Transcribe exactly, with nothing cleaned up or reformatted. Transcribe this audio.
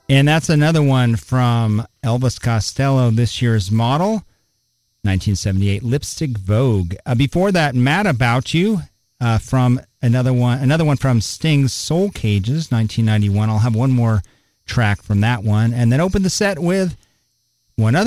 And that's another one from Elvis Costello, this year's model, nineteen seventy-eight Lipstick Vogue. Uh, before that, Mad About You uh, from another one, another one from Sting's Soul Cages, nineteen ninety-one. I'll have one more track from that one, and then open the set with one other